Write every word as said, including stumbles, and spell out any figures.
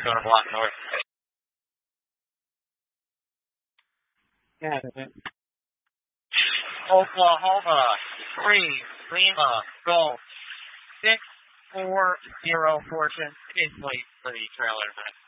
Dakota Block North. Yeah. Oklahoma, three, Lima, Golf, six, four, zero, Fortune, is late for the trailer.